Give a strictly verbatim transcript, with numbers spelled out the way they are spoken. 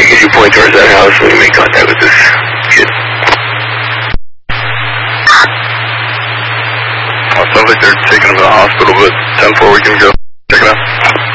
could you point towards that house when you make contact with this kid? Well, it sounds like they're taking him to the hospital, but ten four, we can go check it out.